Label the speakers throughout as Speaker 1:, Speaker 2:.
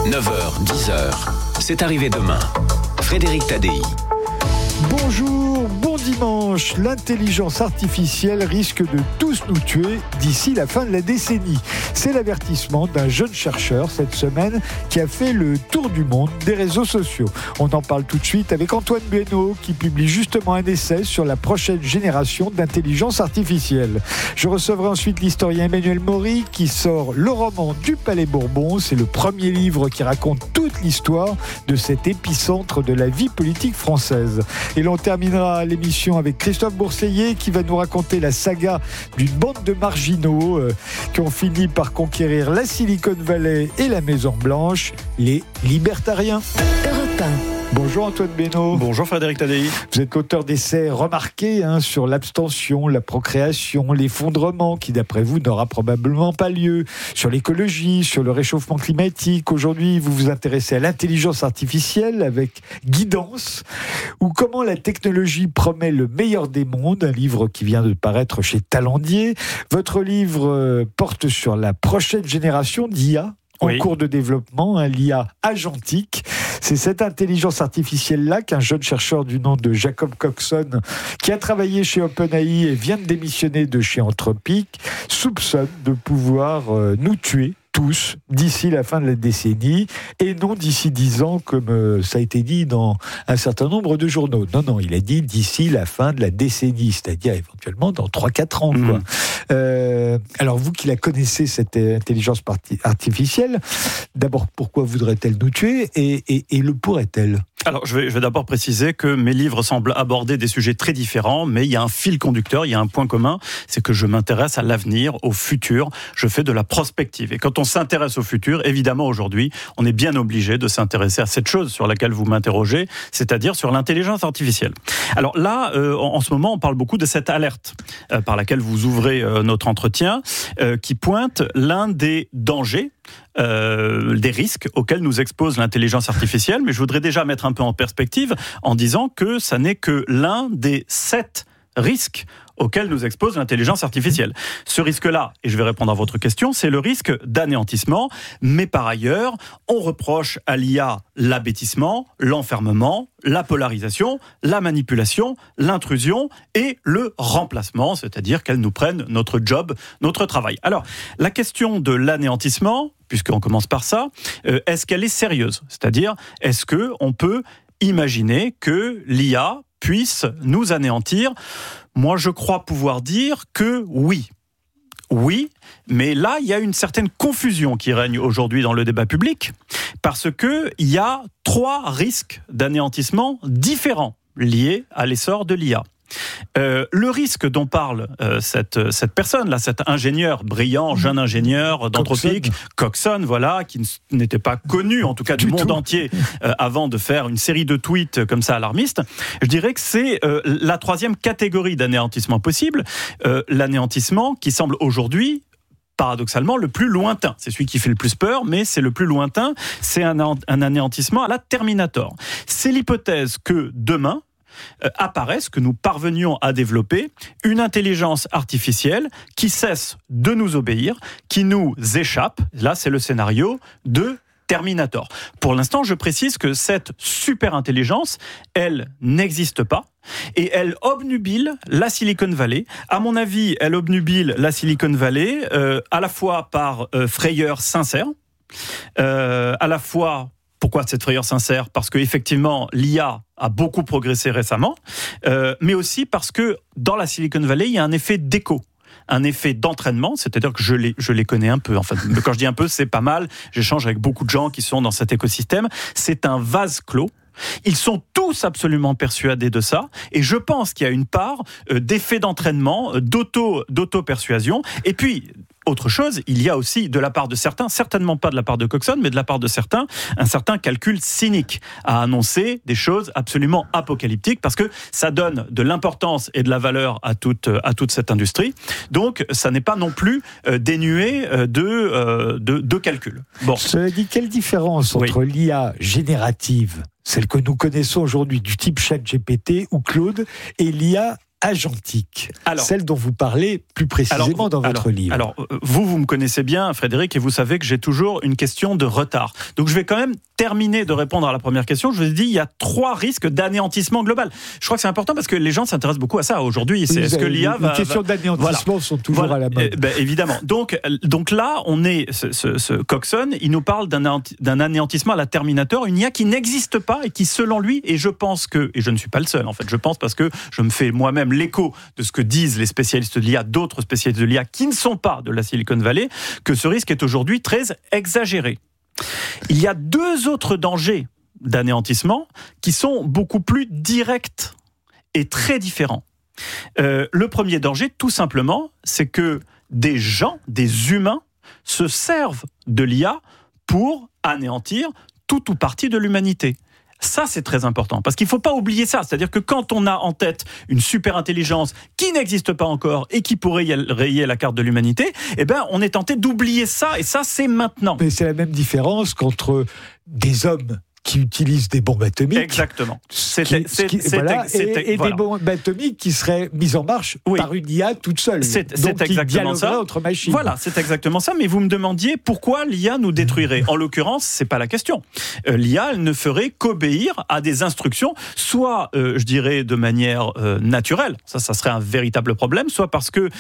Speaker 1: 9h, 10h, c'est arrivé demain. Frédéric Tadei.
Speaker 2: Bonjour, bon dimanche. L'intelligence artificielle risque de tous nous tuer d'ici la fin de la décennie. C'est l'avertissement d'un jeune chercheur cette semaine qui a fait le tour du monde des réseaux sociaux. On en parle tout de suite avec Antoine Beno qui publie justement un essai sur la prochaine génération d'intelligence artificielle. Je recevrai ensuite l'historien Emmanuel Maury qui sort le roman du Palais Bourbon. C'est le premier livre qui raconte toute l'histoire de cet épicentre de la vie politique française. Et l'on terminera l'émission avec Christophe Bourseiller qui va nous raconter la saga d'une bande de marginaux qui ont fini par conquérir la Silicon Valley et la Maison Blanche, les libertariens.
Speaker 3: Europe 1.
Speaker 2: Bonjour Antoine Beno.
Speaker 4: Bonjour Frédéric Tadei.
Speaker 2: Vous êtes l'auteur d'essais remarqués sur l'abstention, la procréation, l'effondrement qui d'après vous n'aura probablement pas lieu, sur l'écologie, sur le réchauffement climatique. Aujourd'hui, vous vous intéressez à l'intelligence artificielle avec Guidance, ou comment la technologie promet le meilleur des mondes, un livre qui vient de paraître chez Talendier. Votre livre porte sur la prochaine génération d'IA en cours de développement, l'IA agentique. C'est cette intelligence artificielle-là qu'un jeune chercheur du nom de Jacob Coxon, qui a travaillé chez OpenAI et vient de démissionner de chez Anthropic, soupçonne de pouvoir nous tuer tous d'ici la fin de la décennie et non d'ici 10 ans comme ça a été dit dans un certain nombre de journaux. Non, il a dit d'ici la fin de la décennie, c'est-à-dire éventuellement dans 3-4 ans. Alors vous qui la connaissez, cette intelligence artificielle, d'abord pourquoi voudrait-elle nous tuer et le pourrait-elle ?
Speaker 4: Alors, je vais d'abord préciser que mes livres semblent aborder des sujets très différents, mais il y a un fil conducteur, il y a un point commun, c'est que je m'intéresse à l'avenir, au futur, je fais de la prospective. Et quand on s'intéresse au futur, évidemment aujourd'hui, on est bien obligé de s'intéresser à cette chose sur laquelle vous m'interrogez, c'est-à-dire sur l'intelligence artificielle. Alors là, en ce moment, on parle beaucoup de cette alerte par laquelle vous ouvrez notre entretien, qui pointe l'un des dangers, des risques auxquels nous expose l'intelligence artificielle, mais je voudrais déjà mettre un peu en perspective en disant que ça n'est que l'un des 7 risques auxquels nous expose l'intelligence artificielle. Ce risque-là, et je vais répondre à votre question, c'est le risque d'anéantissement, mais par ailleurs, on reproche à l'IA l'abêtissement, l'enfermement, la polarisation, la manipulation, l'intrusion et le remplacement, c'est-à-dire qu'elle nous prenne notre job, notre travail. Alors, la question de l'anéantissement, puisqu'on commence par ça, est-ce qu'elle est sérieuse ? C'est-à-dire, est-ce qu'on peut imaginer que l'IA puisse nous anéantir ? Moi, je crois pouvoir dire que oui. Oui, mais là, il y a une certaine confusion qui règne aujourd'hui dans le débat public, parce qu'il y a 3 risques d'anéantissement différents liés à l'essor de l'IA. Le risque dont parle cette personne-là, cet ingénieur brillant, jeune ingénieur d'Anthropic, Coxon, voilà, qui n'était pas connu, en tout cas du monde entier, avant de faire une série de tweets comme ça alarmistes, je dirais que c'est la 3e catégorie d'anéantissement possible, l'anéantissement qui semble aujourd'hui paradoxalement le plus lointain. C'est celui qui fait le plus peur, mais c'est le plus lointain, c'est un anéantissement à la Terminator. C'est l'hypothèse que demain, apparaisse, que nous parvenions à développer une intelligence artificielle qui cesse de nous obéir, qui nous échappe. Là, c'est le scénario de Terminator. Pour l'instant, je précise que cette super intelligence, elle n'existe pas. Et elle obnubile la Silicon Valley. À mon avis, elle obnubile la Silicon Valley à la fois par frayeur sincère, à la fois... Pourquoi cette frayeur sincère ? Parce qu'effectivement, l'IA a beaucoup progressé récemment, mais aussi parce que dans la Silicon Valley, il y a un effet d'écho, un effet d'entraînement, c'est-à-dire que je les connais un peu. Enfin, quand je dis un peu, c'est pas mal. J'échange avec beaucoup de gens qui sont dans cet écosystème. C'est un vase clos. Ils sont tous absolument persuadés de ça, et je pense qu'il y a une part d'effet d'entraînement, d'auto-persuasion, et puis... Autre chose, il y a aussi de la part de certains, certainement pas de la part de Coxon, mais de la part de certains, un certain calcul cynique à annoncer des choses absolument apocalyptiques parce que ça donne de l'importance et de la valeur à toute cette industrie. Donc, ça n'est pas non plus dénué de calcul.
Speaker 2: Bon. Cela dit, quelle différence entre l'IA générative, celle que nous connaissons aujourd'hui, du type ChatGPT ou Claude, et l'IA agentique, celle dont vous parlez plus précisément dans votre livre.
Speaker 4: Alors, vous me connaissez bien, Frédéric, et vous savez que j'ai toujours une question de retard. Donc, je vais quand même terminer de répondre à la première question. Je vous ai dit, il y a 3 risques d'anéantissement global. Je crois que c'est important parce que les gens s'intéressent beaucoup à ça aujourd'hui. Est-ce que l'IA va...
Speaker 2: Les questions d'anéantissement sont toujours à la mode.
Speaker 4: Évidemment. Donc là, ce Coxon, il nous parle d'un anéantissement à la Terminator, une IA qui n'existe pas et qui, selon lui, et je pense que, et je ne suis pas le seul en fait, je pense parce que je me fais moi-même l'écho de ce que disent les spécialistes de l'IA, d'autres spécialistes de l'IA qui ne sont pas de la Silicon Valley, que ce risque est aujourd'hui très exagéré. Il y a 2 autres dangers d'anéantissement qui sont beaucoup plus directs et très différents. Le premier danger, tout simplement, c'est que des gens, des humains, se servent de l'IA pour anéantir tout ou partie de l'humanité. Ça, c'est très important, parce qu'il ne faut pas oublier ça. C'est-à-dire que quand on a en tête une super intelligence qui n'existe pas encore et qui pourrait rayer la carte de l'humanité, eh ben, on est tenté d'oublier ça, et ça, c'est maintenant.
Speaker 2: Mais c'est la même différence qu'entre des hommes qui utilisent des bombes atomiques.
Speaker 4: Exactement.
Speaker 2: Et des bombes atomiques qui seraient mises en marche par une IA toute seule.
Speaker 4: C'est exactement ça.
Speaker 2: Entre machines.
Speaker 4: Voilà, c'est exactement ça. Mais vous me demandiez pourquoi l'IA nous détruirait. En l'occurrence, c'est pas la question. L'IA, elle ne ferait qu'obéir à des instructions, soit, je dirais, de manière naturelle. Ça serait un véritable problème. Soit parce que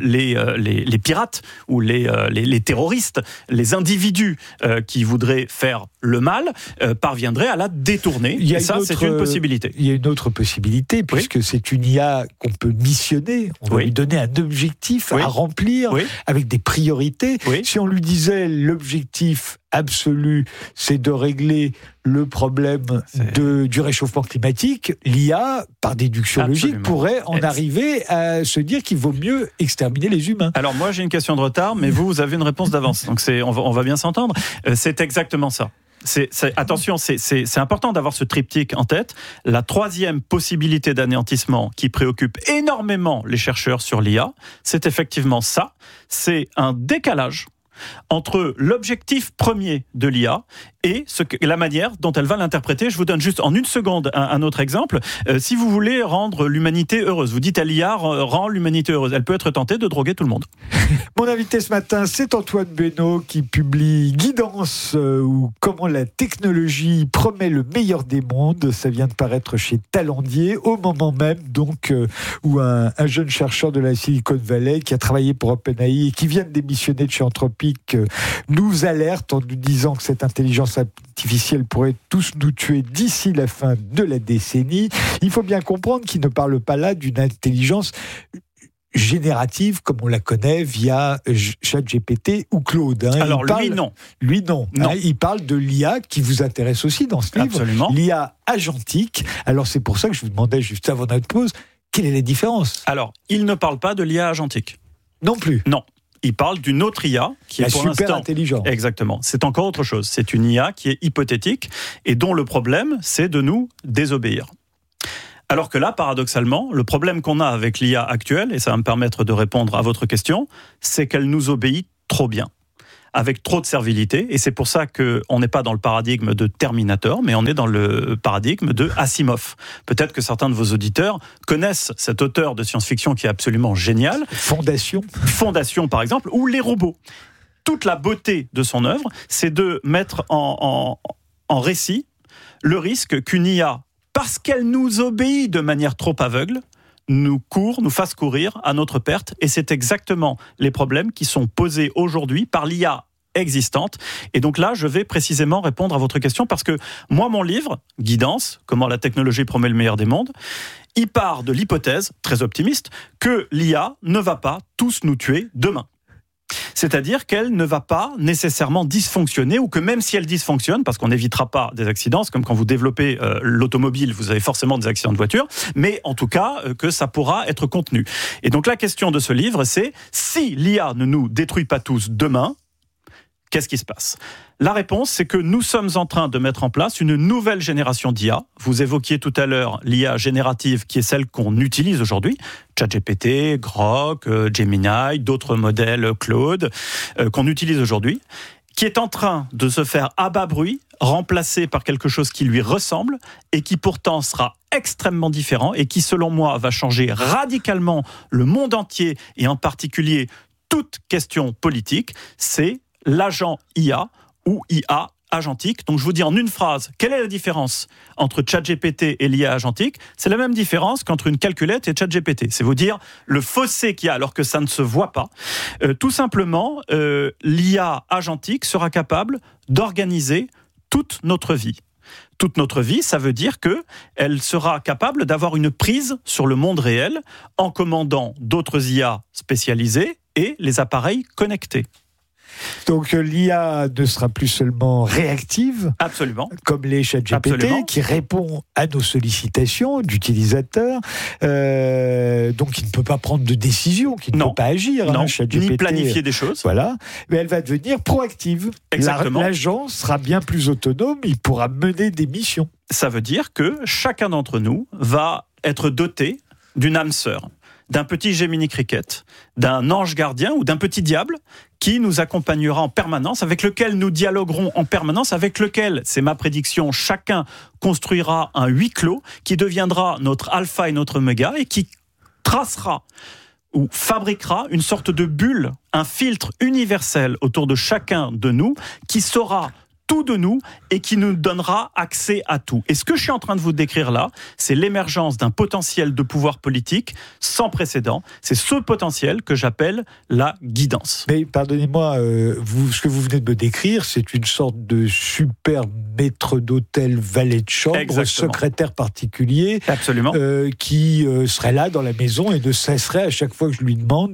Speaker 4: les pirates ou les terroristes, les individus qui voudraient faire le mal, parviendrait à la détourner. Et ça, c'est une possibilité.
Speaker 2: Il y a une autre possibilité, puisque c'est une IA qu'on peut missionner. On va lui donner un objectif à remplir avec des priorités. Si on lui disait l'objectif absolu, c'est de régler le problème du réchauffement climatique, l'IA, par déduction logique, pourrait en arriver à se dire qu'il vaut mieux exterminer les humains.
Speaker 4: Alors moi, j'ai une question de retard, mais vous avez une réponse d'avance. Donc on va bien s'entendre. C'est exactement ça. Attention, c'est important d'avoir ce triptyque en tête. La 3e possibilité d'anéantissement qui préoccupe énormément les chercheurs sur l'IA, c'est effectivement ça. C'est un décalage entre l'objectif premier de l'IA et la manière dont elle va l'interpréter. Je vous donne juste en une seconde un autre exemple. Si vous voulez rendre l'humanité heureuse, vous dites à l'IA, rend l'humanité heureuse. Elle peut être tentée de droguer tout le monde.
Speaker 2: Mon invité ce matin, c'est Antoine Beno qui publie Guidance ou comment la technologie promet le meilleur des mondes. Ça vient de paraître chez Talendier, au moment même donc où un jeune chercheur de la Silicon Valley qui a travaillé pour OpenAI et qui vient de démissionner de chez Anthropic nous alerte en nous disant que cette intelligence artificielle pourrait tous nous tuer d'ici la fin de la décennie. Il faut bien comprendre qu'il ne parle pas là d'une intelligence générative comme on la connaît via ChatGPT ou Claude.
Speaker 4: Alors lui non.
Speaker 2: Lui non. Il parle de l'IA qui vous intéresse aussi dans ce livre.
Speaker 4: Absolument.
Speaker 2: L'IA agentique. Alors c'est pour ça que je vous demandais juste avant notre pause, quelle est la différence ?
Speaker 4: Alors, il ne parle pas de l'IA agentique.
Speaker 2: Non plus.
Speaker 4: Non. Il parle d'une autre IA qui est pour l'instant
Speaker 2: super intelligente.
Speaker 4: Exactement. C'est encore autre chose. C'est une IA qui est hypothétique et dont le problème, c'est de nous désobéir. Alors que là, paradoxalement, le problème qu'on a avec l'IA actuelle, et ça va me permettre de répondre à votre question, c'est qu'elle nous obéit trop bien, avec trop de servilité, et c'est pour ça qu'on n'est pas dans le paradigme de Terminator, mais on est dans le paradigme de Asimov. Peut-être que certains de vos auditeurs connaissent cet auteur de science-fiction qui est absolument génial. Fondation, par exemple, ou Les Robots. Toute la beauté de son œuvre, c'est de mettre en récit le risque qu'une IA, parce qu'elle nous obéit de manière trop aveugle, nous fasse courir à notre perte. Et c'est exactement les problèmes qui sont posés aujourd'hui par l'IA existante. Et donc là, je vais précisément répondre à votre question parce que moi, mon livre, Guidance, comment la technologie promet le meilleur des mondes, il part de l'hypothèse, très optimiste, que l'IA ne va pas tous nous tuer demain. C'est-à-dire qu'elle ne va pas nécessairement dysfonctionner, ou que même si elle dysfonctionne, parce qu'on n'évitera pas des accidents, c'est comme quand vous développez l'automobile, vous avez forcément des accidents de voiture, mais en tout cas que ça pourra être contenu. Et donc la question de ce livre, c'est si l'IA ne nous détruit pas tous demain, qu'est-ce qui se passe ? La réponse, c'est que nous sommes en train de mettre en place une nouvelle génération d'IA. Vous évoquiez tout à l'heure l'IA générative qui est celle qu'on utilise aujourd'hui. ChatGPT, Grok, Gemini, d'autres modèles Claude qu'on utilise aujourd'hui, qui est en train de se faire à bas bruit, remplacé par quelque chose qui lui ressemble et qui pourtant sera extrêmement différent et qui, selon moi, va changer radicalement le monde entier et en particulier toute question politique, c'est l'agent IA ou IA agentique. Donc je vous dis en une phrase, quelle est la différence entre ChatGPT et l'IA agentique ? C'est la même différence qu'entre une calculette et ChatGPT. C'est vous dire le fossé qu'il y a alors que ça ne se voit pas. Tout simplement, l'IA agentique sera capable d'organiser toute notre vie. Toute notre vie, ça veut dire qu'elle sera capable d'avoir une prise sur le monde réel en commandant d'autres IA spécialisées et les appareils connectés.
Speaker 2: Donc l'IA ne sera plus seulement réactive,
Speaker 4: absolument,
Speaker 2: comme les ChatGPT,
Speaker 4: absolument,
Speaker 2: qui répond à nos sollicitations d'utilisateurs, donc qui ne peut pas prendre de décision, qui ne peut pas agir,
Speaker 4: non,
Speaker 2: ChatGPT,
Speaker 4: ni planifier des choses.
Speaker 2: Voilà, mais elle va devenir proactive.
Speaker 4: Exactement.
Speaker 2: L'agent sera bien plus autonome, il pourra mener des missions.
Speaker 4: Ça veut dire que chacun d'entre nous va être doté d'une âme sœur, d'un petit Gemini Cricket, d'un ange gardien ou d'un petit diable qui nous accompagnera en permanence, avec lequel nous dialoguerons en permanence, avec lequel, c'est ma prédiction, chacun construira un huis clos qui deviendra notre alpha et notre oméga et qui tracera ou fabriquera une sorte de bulle, un filtre universel autour de chacun de nous qui saura tout de nous et qui nous donnera accès à tout. Et ce que je suis en train de vous décrire là, c'est l'émergence d'un potentiel de pouvoir politique sans précédent. C'est ce potentiel que j'appelle la guidance.
Speaker 2: Mais pardonnez-moi, ce que vous venez de me décrire, c'est une sorte de super maître d'hôtel, valet de chambre,
Speaker 4: exactement,
Speaker 2: secrétaire particulier,
Speaker 4: absolument,
Speaker 2: qui serait là dans la maison et ne cesserait à chaque fois que je lui demande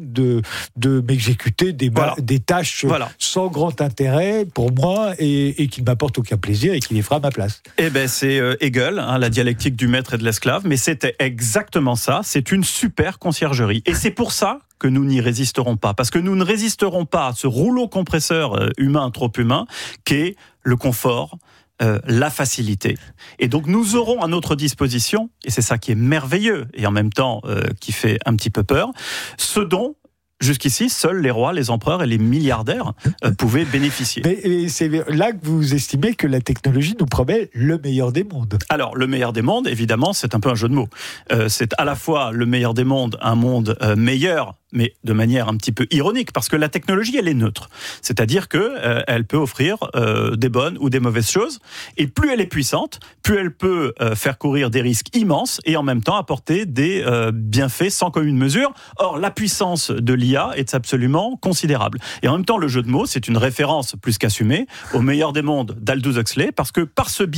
Speaker 2: de m'exécuter des tâches sans grand intérêt pour moi et qui ne m'apporte aucun plaisir et qui les fera à ma place.
Speaker 4: Eh ben c'est Hegel, la dialectique du maître et de l'esclave, mais c'était exactement ça, c'est une super conciergerie. Et c'est pour ça que nous n'y résisterons pas, parce que nous ne résisterons pas à ce rouleau compresseur humain trop humain qu'est le confort, la facilité. Et donc nous aurons à notre disposition, et c'est ça qui est merveilleux et en même temps qui fait un petit peu peur, ce dont jusqu'ici, seuls les rois, les empereurs et les milliardaires pouvaient bénéficier.
Speaker 2: Mais c'est là que vous estimez que la technologie nous promet le meilleur des mondes.
Speaker 4: Alors, le meilleur des mondes, évidemment, c'est un peu un jeu de mots. C'est à la fois le meilleur des mondes, un monde meilleur, mais de manière un petit peu ironique, parce que la technologie, elle est neutre. C'est-à-dire qu'elle peut offrir des bonnes ou des mauvaises choses, et plus elle est puissante, plus elle peut faire courir des risques immenses, et en même temps apporter des bienfaits sans commune mesure. Or, la puissance de l'IA est absolument considérable. Et en même temps, le jeu de mots, c'est une référence plus qu'assumée au meilleur des mondes d'Aldous Huxley, parce que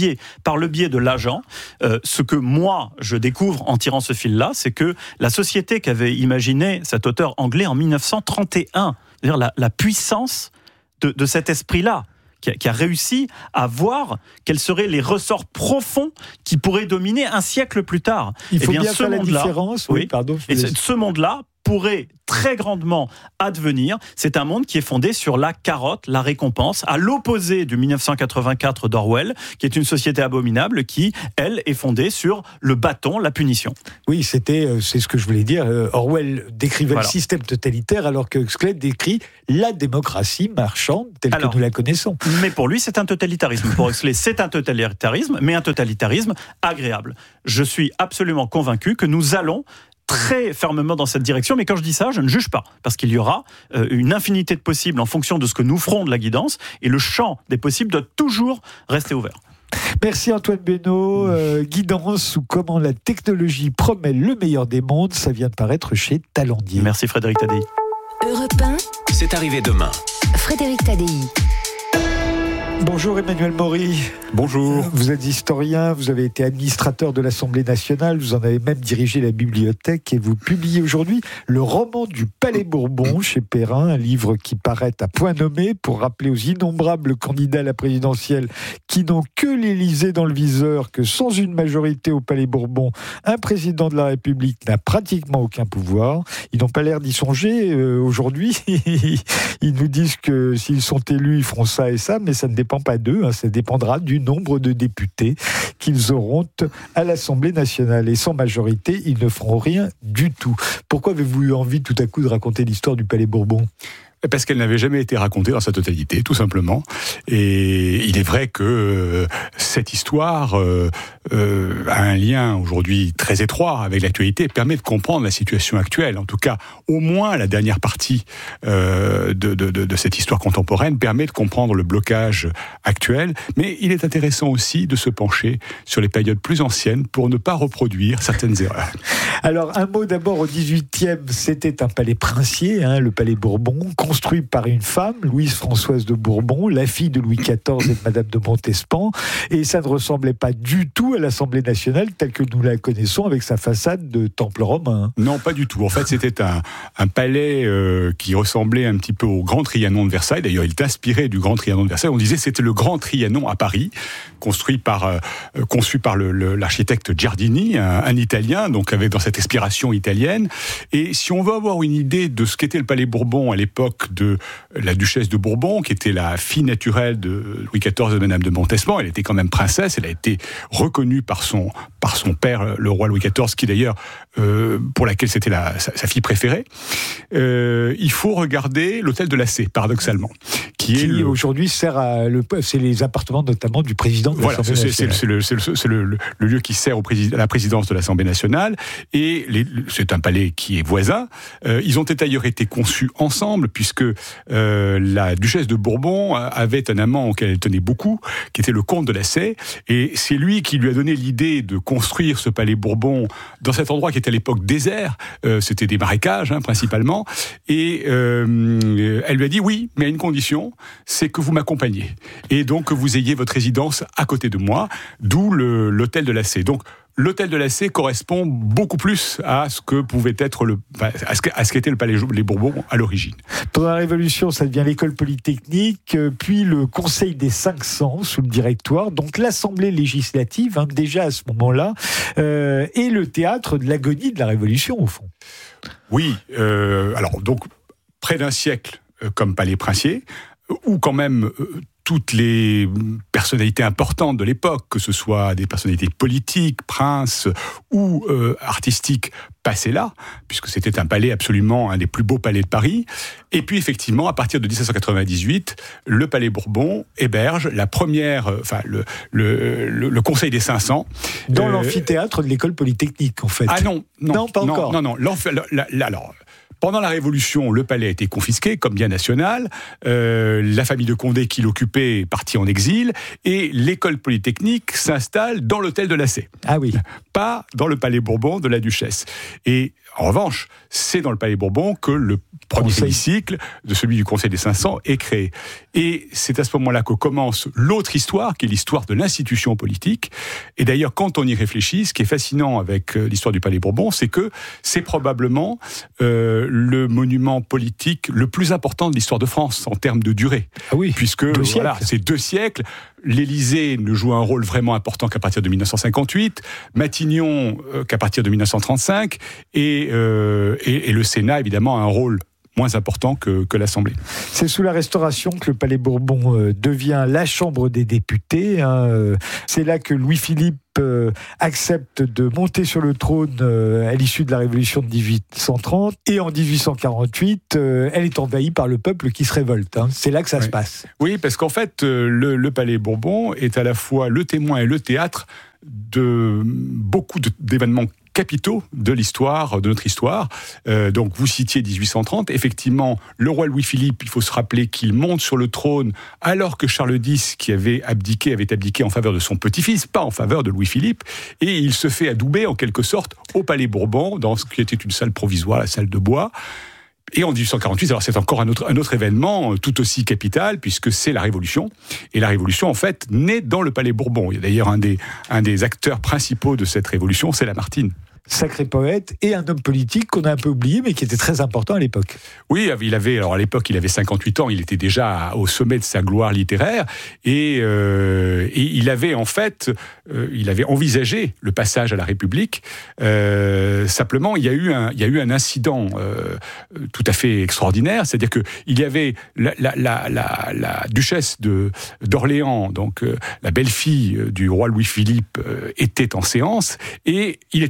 Speaker 4: par le biais de l'agent, ce que moi, je découvre en tirant ce fil-là, c'est que la société qu'avait imaginé cet auteur anglais en 1931, c'est-à-dire la puissance de cet esprit-là, qui a réussi à voir quels seraient les ressorts profonds qui pourraient dominer un siècle plus tard.
Speaker 2: Il faut bien faire la différence.
Speaker 4: Oui, pardon. Et ce monde-là pourrait très grandement advenir. C'est un monde qui est fondé sur la carotte, la récompense, à l'opposé du 1984 d'Orwell, qui est une société abominable qui, elle, est fondée sur le bâton, la punition.
Speaker 2: Oui, c'est ce que je voulais dire. Orwell décrivait le système totalitaire, alors que Huxley décrit la démocratie marchande telle que nous la connaissons.
Speaker 4: Mais pour lui, c'est un totalitarisme. Pour Huxley, c'est un totalitarisme, mais un totalitarisme agréable. Je suis absolument convaincu que nous allons très fermement dans cette direction, mais quand je dis ça, je ne juge pas, parce qu'il y aura une infinité de possibles en fonction de ce que nous ferons de la guidance, et le champ des possibles doit toujours rester ouvert.
Speaker 2: Merci Antoine Beno. Guidance ou comment la technologie promet le meilleur des mondes, ça vient de paraître chez Talendier.
Speaker 4: Merci Frédéric Tadei.
Speaker 1: Europe 1, c'est arrivé demain.
Speaker 3: Frédéric Tadei.
Speaker 2: Bonjour Emmanuel Maury.
Speaker 5: Bonjour.
Speaker 2: Vous êtes historien, vous avez été administrateur de l'Assemblée nationale, vous en avez même dirigé la bibliothèque et vous publiez aujourd'hui le roman du Palais Bourbon chez Perrin, un livre qui paraît à point nommé pour rappeler aux innombrables candidats à la présidentielle qui n'ont que l'Élysée dans le viseur que sans une majorité au Palais Bourbon, un président de la République n'a pratiquement aucun pouvoir. Ils n'ont pas l'air d'y songer aujourd'hui. Ils nous disent que s'ils sont élus, ils feront ça et ça, mais ça ne dépend pas d'eux, ça dépendra du nombre de députés qu'ils auront à l'Assemblée nationale. Et sans majorité, ils ne feront rien du tout. Pourquoi avez-vous eu envie tout à coup de raconter l'histoire du Palais Bourbon ?
Speaker 3: Parce qu'elle n'avait jamais été racontée dans sa totalité, tout simplement. Et il est vrai que cette histoire a un lien aujourd'hui très étroit avec l'actualité, permet de comprendre la situation actuelle. En tout cas, au moins la dernière partie de cette histoire contemporaine permet de comprendre le blocage actuel. Mais il est intéressant aussi de se pencher sur les périodes plus anciennes pour ne pas reproduire certaines erreurs.
Speaker 2: Alors, un mot d'abord au 18e, c'était un palais princier, le palais Bourbon, construit par une femme, Louise-Françoise de Bourbon, la fille de Louis XIV et de Madame de Montespan, et ça ne ressemblait pas du tout à l'Assemblée nationale telle que nous la connaissons avec sa façade de temple romain.
Speaker 3: Non, pas du tout. En fait, c'était un palais qui ressemblait un petit peu au Grand Trianon de Versailles. D'ailleurs, il est inspiré du Grand Trianon de Versailles. On disait que c'était le Grand Trianon à Paris, conçu par l'architecte Giardini, un Italien, donc avec dans cette inspiration italienne. Et si on veut avoir une idée de ce qu'était le palais Bourbon à l'époque de la duchesse de Bourbon, qui était la fille naturelle de Louis XIV et de Madame de Montespan, elle était quand même princesse, elle a été reconnue par son père, le roi Louis XIV, qui d'ailleurs, pour laquelle c'était sa fille préférée. Il faut regarder l'hôtel de la C, paradoxalement, qui
Speaker 2: aujourd'hui sert c'est les appartements notamment du président de l'Assemblée nationale.
Speaker 3: C'est le lieu qui sert à la présidence de l'Assemblée nationale, et c'est un palais qui est voisin. Ils ont d'ailleurs été conçus ensemble, puisque la duchesse de Bourbon avait un amant auquel elle tenait beaucoup, qui était le comte de la Sey, et c'est lui qui lui a donné l'idée de construire ce palais Bourbon dans cet endroit qui était à l'époque désert. C'était des marécages principalement, et elle lui a dit oui, mais à une condition, c'est que vous m'accompagniez, et donc que vous ayez votre résidence à côté de moi, d'où l'hôtel de la Sey. Donc l'hôtel de la Sey correspond beaucoup plus à ce que pouvait être à ce qu'était le palais les Bourbons à l'origine.
Speaker 2: Pendant la Révolution, ça devient l'école polytechnique, puis le Conseil des 500 sous le Directoire, donc l'Assemblée législative, déjà à ce moment-là, et le théâtre de l'agonie de la Révolution, au fond.
Speaker 3: Oui, alors donc près d'un siècle comme palais princier, où quand même toutes les personnalités importantes de l'époque, que ce soit des personnalités politiques, princes ou artistiques, passaient là, puisque c'était un palais absolument un des plus beaux palais de Paris. Et puis effectivement, à partir de 1798, le palais Bourbon héberge la première, le Conseil des 500.
Speaker 2: Dans l'amphithéâtre de l'école polytechnique, en fait.
Speaker 3: Ah non,
Speaker 2: pas encore.
Speaker 3: Non. Alors, pendant la Révolution, le palais a été confisqué comme bien national. La famille de Condé qui l'occupait est partie en exil, et l'école polytechnique s'installe dans l'hôtel de la Sey.
Speaker 2: Ah oui.
Speaker 3: Pas dans le palais Bourbon de la duchesse. Et en revanche, c'est dans le palais Bourbon que le premier hémicycle de celui du Conseil des 500 est créé. Et c'est à ce moment-là que commence l'autre histoire, qui est l'histoire de l'institution politique. Et d'ailleurs, quand on y réfléchit, ce qui est fascinant avec l'histoire du palais Bourbon, c'est que c'est probablement le monument politique le plus important de l'histoire de France en termes de durée.
Speaker 2: Ah oui,
Speaker 3: puisque c'est 2 siècles. L'Élysée ne joue un rôle vraiment important qu'à partir de 1958, Matignon qu'à partir de 1935, et le Sénat, évidemment, a un rôle moins important que l'Assemblée.
Speaker 2: C'est sous la Restauration que le Palais Bourbon devient la Chambre des députés. C'est là que Louis-Philippe accepte de monter sur le trône à l'issue de la Révolution de 1830, et en 1848, elle est envahie par le peuple qui se révolte. C'est là que ça se passe.
Speaker 3: Oui, parce qu'en fait, le Palais Bourbon est à la fois le témoin et le théâtre de beaucoup d'événements capitaux de l'histoire, de notre histoire. Donc, vous citiez 1830. Effectivement, le roi Louis-Philippe, il faut se rappeler qu'il monte sur le trône alors que Charles X, qui avait abdiqué en faveur de son petit-fils, pas en faveur de Louis-Philippe, et il se fait adouber en quelque sorte au Palais Bourbon, dans ce qui était une salle provisoire, la salle de bois. Et en 1848, alors c'est encore un autre événement tout aussi capital, puisque c'est la Révolution. Et la Révolution, en fait, naît dans le Palais Bourbon. Il y a d'ailleurs un des acteurs principaux de cette Révolution, c'est Lamartine.
Speaker 2: Sacré poète et un homme politique qu'on a un peu oublié, mais qui était très important à l'époque.
Speaker 3: Oui, à l'époque, il avait 58 ans, il était déjà au sommet de sa gloire littéraire, et il avait en fait, il avait envisagé le passage à la République. Simplement, il y a eu un incident tout à fait extraordinaire, c'est-à-dire que il y avait la duchesse d'Orléans, donc la belle-fille du roi Louis-Philippe, était en séance, et il était proposé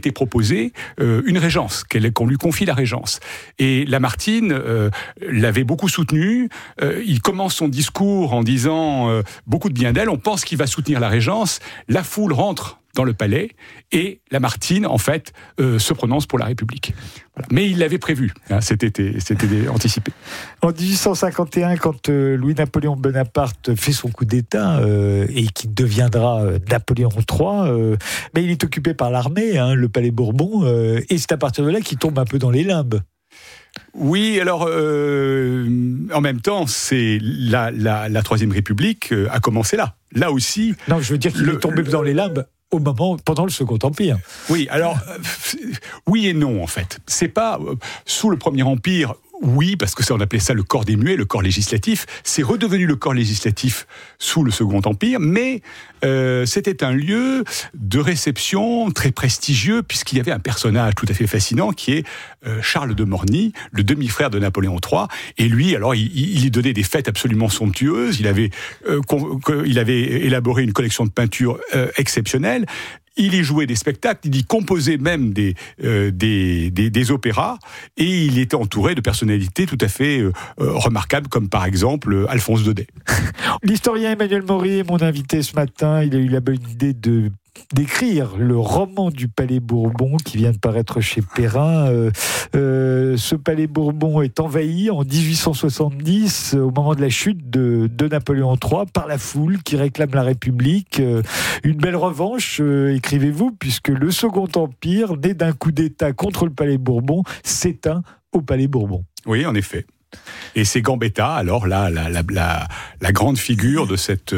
Speaker 3: proposer une régence, qu'on lui confie la régence. Et Lamartine l'avait beaucoup soutenu. Il commence son discours en disant beaucoup de bien d'elle. On pense qu'il va soutenir la régence. La foule rentre dans le palais, et Lamartine, en fait, se prononce pour la République. Voilà. Mais il l'avait prévu, hein, c'était anticipé.
Speaker 2: En 1851, quand Louis-Napoléon Bonaparte fait son coup d'État, et qui deviendra Napoléon III, mais il est occupé par l'armée, hein, le palais Bourbon, et c'est à partir de là qu'il tombe un peu dans les limbes.
Speaker 3: Oui, alors en même temps, c'est la Troisième République a commencé là. Là aussi.
Speaker 2: Non, je veux dire qu'il est tombé dans les limbes pendant le Second Empire.
Speaker 3: Oui, alors oui et non en fait. C'est pas sous le Premier Empire. Oui, parce que ça, on appelait ça le corps des muets, le corps législatif. C'est redevenu le corps législatif sous le Second Empire, mais c'était un lieu de réception très prestigieux, puisqu'il y avait un personnage tout à fait fascinant qui est Charles de Morny, le demi-frère de Napoléon III. Et lui, alors, il y donnait des fêtes absolument somptueuses. Il avait élaboré une collection de peintures exceptionnelle. Il y jouait des spectacles, il y composait même des opéras, et il était entouré de personnalités tout à fait remarquables, comme par exemple Alphonse Daudet.
Speaker 2: L'historien Emmanuel Maury est mon invité ce matin. Il a eu la bonne idée d'écrire le roman du Palais Bourbon qui vient de paraître chez Perrin. Ce Palais Bourbon est envahi en 1870 au moment de la chute de Napoléon III par la foule qui réclame la République. Une belle revanche, écrivez-vous, puisque le Second Empire, né d'un coup d'État contre le Palais Bourbon, s'éteint au Palais Bourbon.
Speaker 3: Oui, en effet. Et c'est Gambetta, alors là, la grande figure de cette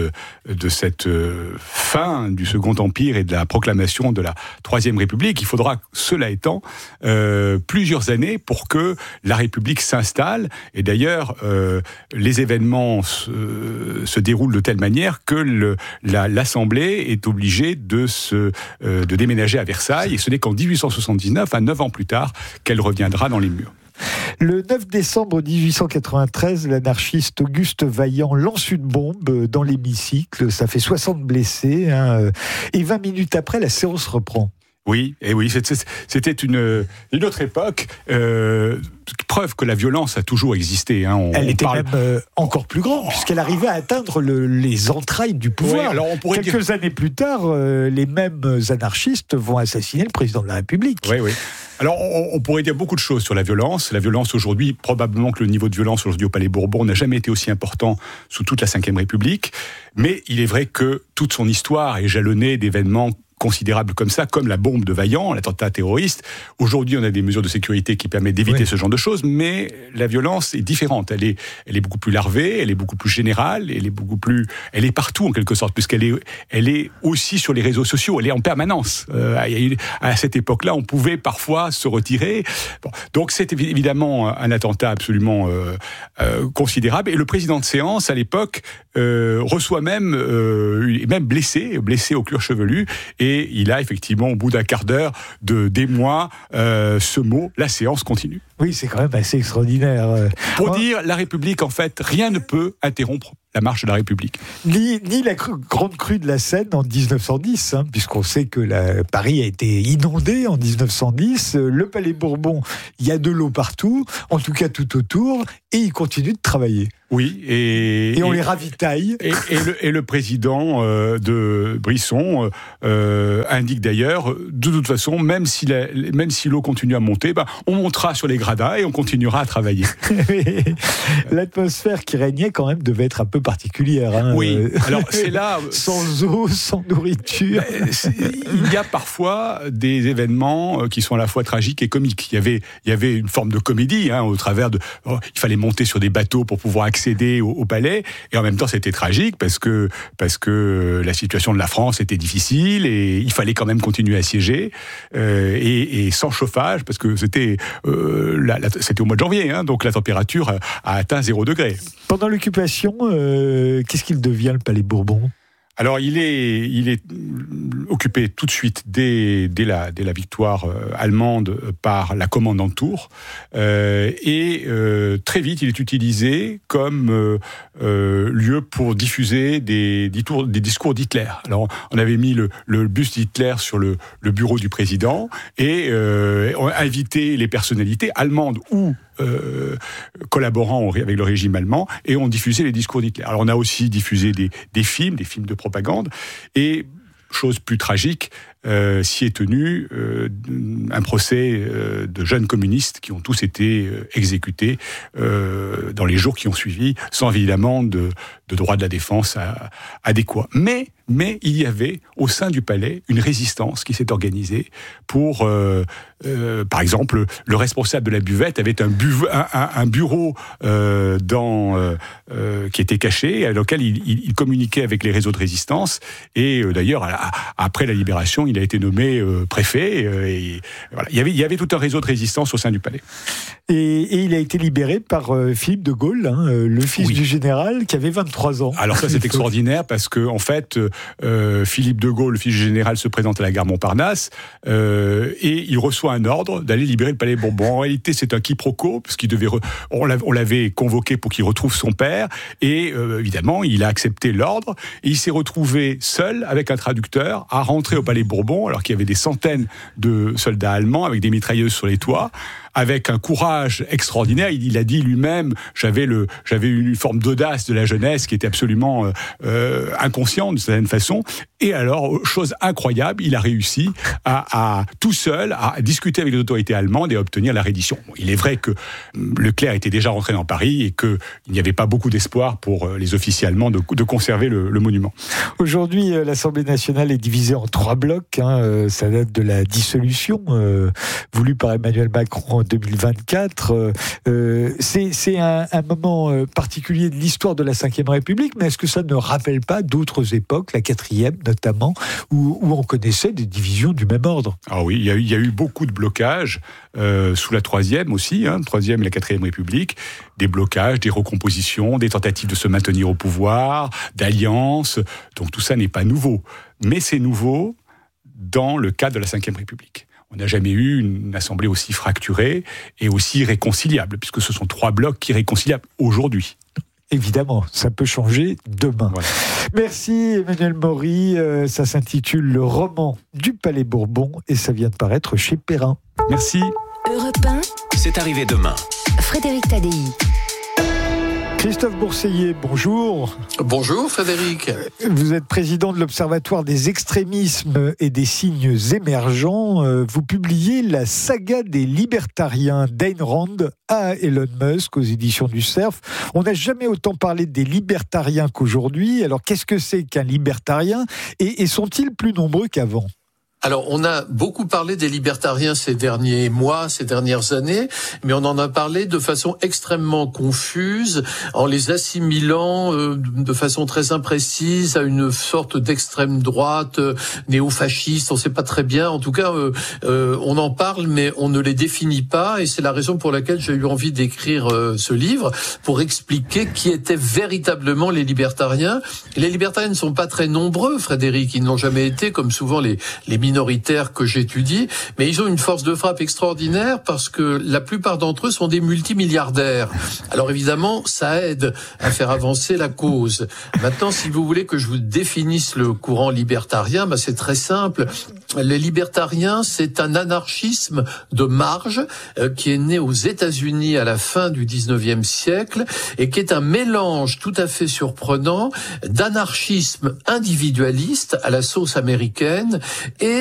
Speaker 3: fin du Second Empire et de la proclamation de la Troisième République. Il faudra, cela étant, plusieurs années pour que la République s'installe. Et d'ailleurs, les événements se déroulent de telle manière que l'Assemblée est obligée de déménager à Versailles. Et ce n'est qu'en 1879, 9 ans plus tard, qu'elle reviendra dans les murs.
Speaker 2: Le 9 décembre 1893, l'anarchiste Auguste Vaillant lance une bombe dans l'hémicycle. Ça fait 60 blessés. Et 20 minutes après, la séance reprend.
Speaker 3: Oui, c'était une autre époque. Preuve que la violence a toujours existé.
Speaker 2: Elle était même encore plus grande, puisqu'elle arrivait à atteindre les entrailles du pouvoir.
Speaker 3: Oui, alors
Speaker 2: Quelques années plus tard, les mêmes anarchistes vont assassiner le président de la République.
Speaker 3: Oui. Alors, on pourrait dire beaucoup de choses sur la violence. La violence aujourd'hui, probablement que le niveau de violence aujourd'hui au Palais Bourbon n'a jamais été aussi important sous toute la Ve République. Mais il est vrai que toute son histoire est jalonnée d'événements considérables comme ça, comme la bombe de Vaillant, l'attentat terroriste. Aujourd'hui, on a des mesures de sécurité qui permettent d'éviter ce genre de choses, mais la violence est différente. Elle est beaucoup plus larvée, elle est beaucoup plus générale, elle est partout en quelque sorte, puisqu'elle est aussi sur les réseaux sociaux, elle est en permanence. À cette époque-là, on pouvait parfois se retirer. Bon, donc c'est évidemment un attentat absolument considérable. Et le président de séance, à l'époque, reçoit même blessé au cuir chevelu. Et il a effectivement, au bout d'un quart d'heure, d'émoi, ce mot, la séance continue.
Speaker 2: Oui, c'est quand même assez extraordinaire.
Speaker 3: Pour dire, la République, en fait, rien ne peut interrompre la marche de la République.
Speaker 2: Ni la grande crue de la Seine en 1910, puisqu'on sait que Paris a été inondé en 1910. Le Palais Bourbon, il y a de l'eau partout, en tout cas tout autour, et ils continuent de travailler.
Speaker 3: Oui, et
Speaker 2: on les ravitaille.
Speaker 3: Et le président de Brisson indique d'ailleurs, de toute façon, même si l'eau continue à monter, on montera sur les gradins et on continuera à travailler.
Speaker 2: L'atmosphère qui régnait quand même devait être un peu particulière.
Speaker 3: Oui, alors c'est là...
Speaker 2: sans eau, sans nourriture.
Speaker 3: Il y a parfois des événements qui sont à la fois tragiques et comiques. Il y avait une forme de comédie, au travers de... il fallait monter sur des bateaux pour pouvoir accéder au palais, et en même temps c'était tragique parce que la situation de la France était difficile et il fallait quand même continuer à siéger, et sans chauffage, parce que c'était au mois de janvier, donc la température a atteint 0 degré.
Speaker 2: Pendant l'occupation, qu'est-ce qu'il devient, le Palais Bourbon ?
Speaker 3: Alors il est occupé tout de suite dès la victoire allemande par la commandante Tours et très vite il est utilisé comme lieu pour diffuser des discours d'Hitler. Alors on avait mis le buste d'Hitler sur le bureau du président et on a invité les personnalités allemandes ou collaborant avec le régime allemand et ont diffusé les discours d'Hitler. Alors on a aussi diffusé des films de propagande et chose plus tragique, s'y est tenu un procès de jeunes communistes qui ont tous été exécutés dans les jours qui ont suivi, sans évidemment de droit de la défense adéquat. Mais il y avait au sein du palais une résistance qui s'est organisée pour, par exemple, le responsable de la buvette avait un bureau qui était caché, à lequel il communiquait avec les réseaux de résistance. Et d'ailleurs, après la libération, il a été nommé préfet. Et voilà. Il y avait tout un réseau de résistance au sein du palais.
Speaker 2: Et il a été libéré par Philippe de Gaulle, le fils du général, qui avait 23 ans.
Speaker 3: Alors ça, c'est extraordinaire parce que, en fait, Philippe de Gaulle, le fils du général, se présente à la gare Montparnasse et il reçoit un ordre d'aller libérer le palais Bourbon. En réalité, c'est un quiproquo parce qu'il on l'avait convoqué pour qu'il retrouve son père et évidemment, il a accepté l'ordre et il s'est retrouvé seul avec un traducteur à rentrer au palais Bourbon alors qu'il y avait des centaines de soldats allemands avec des mitrailleuses sur les toits. Avec un courage extraordinaire, il a dit lui-même, j'avais une forme d'audace de la jeunesse qui était absolument inconsciente d'une certaine façon. Et alors, chose incroyable, il a réussi à tout seul à discuter avec les autorités allemandes et à obtenir la reddition. Bon, il est vrai que Leclerc était déjà rentré dans Paris et qu'il n'y avait pas beaucoup d'espoir pour les officiers allemands de conserver le monument. Aujourd'hui,
Speaker 2: l'Assemblée nationale est divisée en 3 blocs. Ça date de la dissolution voulue par Emmanuel Macron en 2024. C'est un moment particulier de l'histoire de la Ve République, mais est-ce que ça ne rappelle pas d'autres époques, la 4e notamment, où on connaissait des divisions du même ordre?
Speaker 3: Ah oui, il y a eu beaucoup de blocages sous la 3e aussi, 3e et la 4e République, des blocages, des recompositions, des tentatives de se maintenir au pouvoir, d'alliances, donc tout ça n'est pas nouveau. Mais c'est nouveau dans le cadre de la Ve République. On n'a jamais eu une assemblée aussi fracturée et aussi réconciliable, puisque ce sont 3 blocs qui sont réconciliables aujourd'hui.
Speaker 2: Évidemment, ça peut changer demain. Voilà. Merci Emmanuel Maury, ça s'intitule Le roman du Palais Bourbon et ça vient de paraître chez Perrin.
Speaker 3: Merci.
Speaker 1: Europe 1, c'est arrivé demain.
Speaker 5: Frédéric Tadei.
Speaker 2: Christophe Bourseiller, bonjour.
Speaker 6: Bonjour Frédéric.
Speaker 2: Vous êtes président de l'Observatoire des extrémismes et des signes émergents. Vous publiez La saga des libertariens d'Ayn Rand à Elon Musk aux éditions du Cerf. On n'a jamais autant parlé des libertariens qu'aujourd'hui. Alors qu'est-ce que c'est qu'un libertarien et sont-ils plus nombreux qu'avant ?
Speaker 6: Alors, on a beaucoup parlé des libertariens ces derniers mois, ces dernières années, mais on en a parlé de façon extrêmement confuse, en les assimilant de façon très imprécise à une sorte d'extrême droite néo-fasciste. On ne sait pas très bien. En tout cas, on en parle, mais on ne les définit pas. Et c'est la raison pour laquelle j'ai eu envie d'écrire ce livre, pour expliquer qui étaient véritablement les libertariens. Les libertariens ne sont pas très nombreux, Frédéric. Ils n'ont jamais été, comme souvent les minoritaires que j'étudie, mais ils ont une force de frappe extraordinaire parce que la plupart d'entre eux sont des multimilliardaires. Alors évidemment, ça aide à faire avancer la cause. Maintenant, si vous voulez que je vous définisse le courant libertarien, c'est très simple. Les libertariens, c'est un anarchisme de marge qui est né aux États-Unis à la fin du 19e siècle et qui est un mélange tout à fait surprenant d'anarchisme individualiste à la sauce américaine et